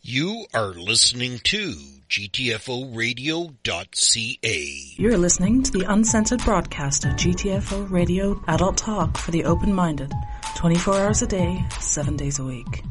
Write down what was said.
You are listening to GTFORadio.ca. You're listening to the uncensored broadcast of GTFO Radio Adult Talk for the open-minded, 24 hours a day, 7 days a week.